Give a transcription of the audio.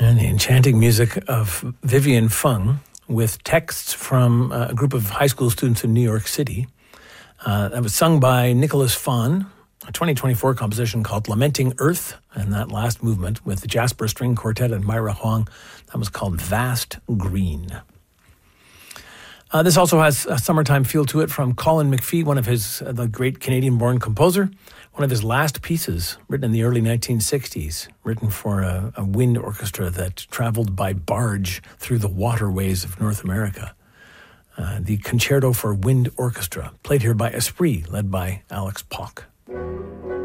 And the enchanting music of Vivian Fung with texts from a group of high school students in New York City. That was sung by Nicholas Fahn, a 2024 composition called Lamenting Earth, and that last movement with the Jasper String Quartet and Myra Huang, that was called Vast Green. This also has a summertime feel to it from Colin McPhee, the great Canadian-born composer. One of his last pieces, written in the early 1960s, written for a wind orchestra that traveled by barge through the waterways of North America. The Concerto for Wind Orchestra, played here by Esprit, led by Alex Pock.